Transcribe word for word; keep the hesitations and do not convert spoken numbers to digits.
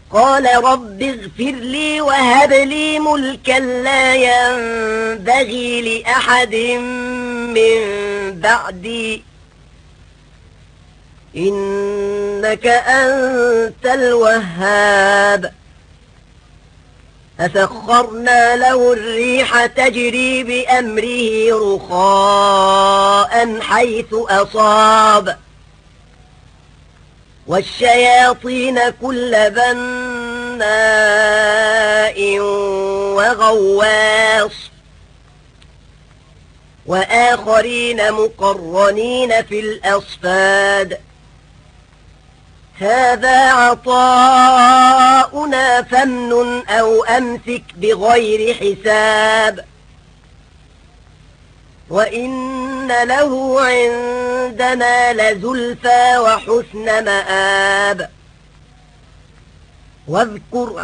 قال رب اغفر لي وهب لي ملكا لا ينبغي لأحد من بعدي إنك أنت الوهاب. فسخرنا له الريح تجري بأمره رخاء حيث أصاب والشياطين كل بناء وغواص وآخرين مقرنين في الأصفاد هذا عطاؤنا فامنن أو أمسك بغير حساب وإن له عندنا لزلفى وحسن مآب. واذكر